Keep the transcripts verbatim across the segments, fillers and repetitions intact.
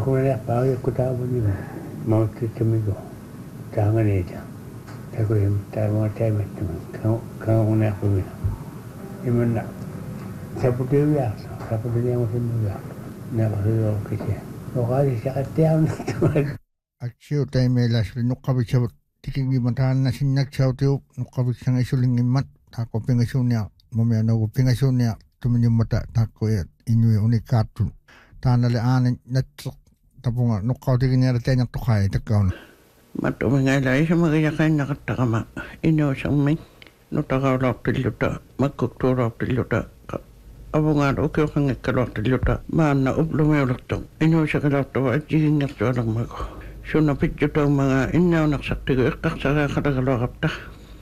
Kung pao ko tao ni mau titimigo tangan aja. Tako yung tayo mga tayo met kau kau na ko ni. Imana sabu dia sabu dia mo sinuga. Na ko kasi. O kali sa katiyaw na tuwag. Aksyo tayo may lasli nukabit siya tiking imantahan na sinyak siya tiyo nukabit siya ng isuling imat tako pingasyon niya mamaya na ko pingasyon niya tuminyong mata tako ya inuwi unikatun tanali anin natsok tapo nga nukaw tiking niya tayo niyang tukay takaw na matumingay lai sa magayakan nakatakama ino siyang may nutakaw lak tiluta magkukturok tiluta abo nga do kyo kang ikalok tiluta maan na ublumayo laktong ino siya kalak tawa at jiging nga tuwalang mago sunapit juta mga inaw naksakti ko ikak sa kakalakalakap ta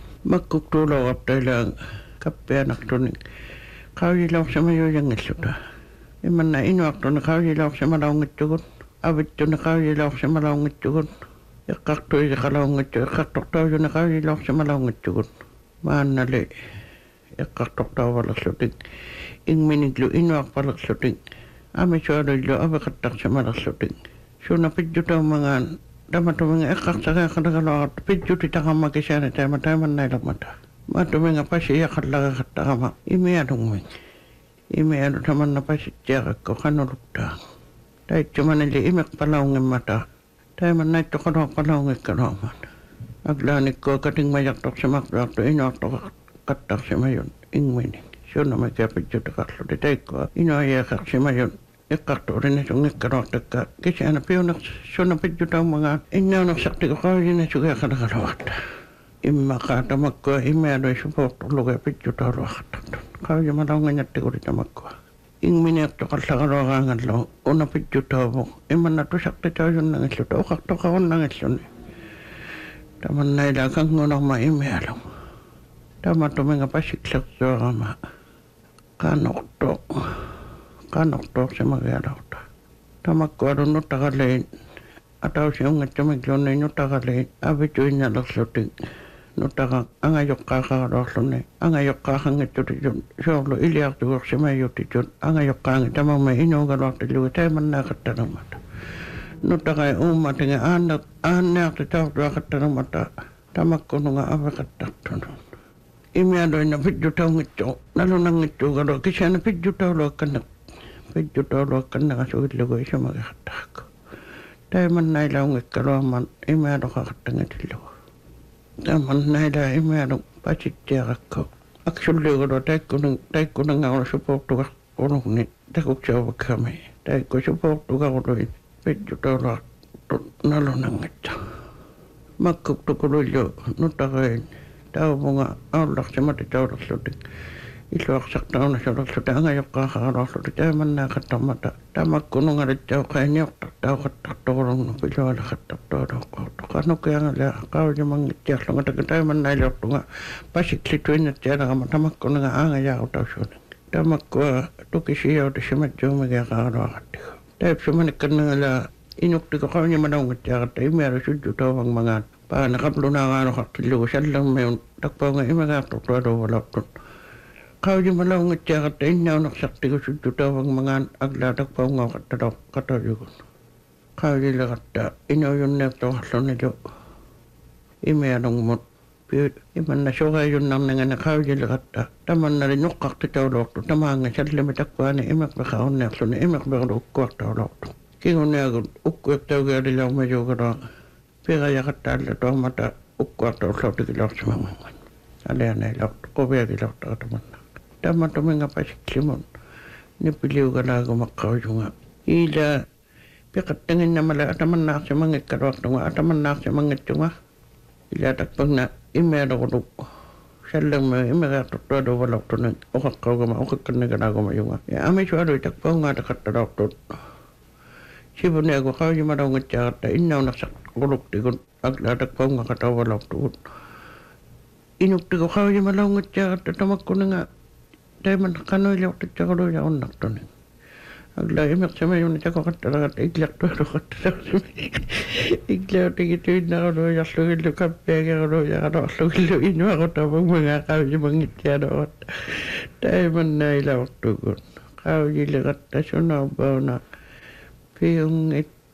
magkukturok lang kapya naktuning kawilaw sa mayo yung isuta iman na inuak to na kawilaw sa malawang itugon abit to na kawilaw sa malawang itugon ikak to ikalawang itugon ikak toktaw yun na kawilaw sa malawang itugon maan nali ikak toktaw walak suting ing miniglo inuak palak suting ami suado ilo abakatak sa malak suting sunapit juta mga damat mga ikak sa kakalakalakap pidyo titaka makisyan tayo matayaman na ilang mata matuming apa siya katlaga katakama imi adong ming imi ado taman na pa siya ko kanulukta dahil cuman nili imek palawngin mata tayo man na ito kanong palawngin kanaman aglanik ko kating mayak tok sa makdak to inak tok katak si mayon ing mining siya na may kapit siya takatlo di tayo ko inayakak si mayon ikak to rin itong ikarok taka kasi ana piyo nak siya na pidyo taong mga inaw naksakti ko kayo na siya kaya kanakalawat imma kata makko imme ado support luga piccu taro khatat kaw yama law nga nyatti ko rita makko ing minek to kal sagaro gangan law ona piccu tawo imma na to sakte taw yun nang islo to kak to kaon nang islo ni taman nay la kang ngonok ma imme alo tama to mga pasiklak so ama kanok to kanok to sa magalaw ta tamakko ado no tagalein ataw siya nga tumiglo na ino tagalein abito niya laksoting nutaka angayok kakakaroslone angayok kakangitutijun solo iliak tuwak si mayutijun angayok kangit tamang may inugalak tiluwi tayo man nakatanamat nutaka umat nga anak anak titaw nakatanamat tamak ko nga abakatakton imi adoy na pidyo taw ngito nalo nang ngito galo kisya na pidyo taw lo kanak pidyo taw lo kanak asugit lugoy siya magakatak tayo man nailaw ngikalaman imi ado kakatangit tiluwi taman naila imero pachitya ko actually ko dai ko nang dai ko nang ngau support to ko no ni ta ko chaw kame dai ko support to ko do pedjo to la na lo nang ta makko to ko lo no ta ga ta mo nga Allah sa mata taw lo so ilo aksak taw na so lo ta nga yok ka ka lo so ta man na ka ta mata ta makko no nga taw ka nyok taw ka to ro no pilo la ka to to ko kano kaya nga kau yung mga tiyak lang at tayo man nailok to nga pasiklituin na tiyan nga matamak ko nga nga yaw taw siya tamak ko tuki siya o siya medyo magkakaro akati ko tayo siya manikan nga la inukti ko kau niya manaw nga tiyak at tayo meron siya taw ang mga pa nakaplo na nga ano kakilo siya lang may takpaw nga ima nga tuklo daw wala to kau yung manaw nga tiyak at tayo niya naksakti ko siya taw ang mga agla takpaw nga katadaw katayo ko kau yung lakata ino yung nekto kaslo nito ime anong mot piyo iman na siya kayo nang nga kau yung lakata taman na rin yung kakti taw lok to tamang nga siya limitakwa ni imak na kaon nekto ni imak na ukwak taw lok to kingon niya ukwak taw gaya lang medyo gano piya kaya katala to mata ukwak taw lok to kilok sa mga mga alaya na ilok to ko biya kilok taw taman na taman to mga pasiklimon nipiliw ka na gumakaw yung nga ila pikat tingin na mala ataman na sa mga karwak tunga ataman na sa mga tunga ilatak pag na imero ko siya lang may imero to do wala to nang okak ka gama okak ka na ganago mayunga ya amay siya ado itak pa nga nakatarok to sibo niya ko kaw yung maraw nga tiyak ta inaw naksak kulok tikon aglatak pa nga katawa lang to inukti ko kaw yung maraw nga tiyak ta tamak ko na nga dahil man kanoy lang to tiyak ko doon yung nakto nang agla imek sa mayon ni tako katara iglak to katara iglak tigito na ko ya slugil lo kape ga ro ya ro slugil lo ino ako tabang mga kaw yung mga tiado tayo man na ilaw to gun kaw yung lagat ta sunaw ba na piyong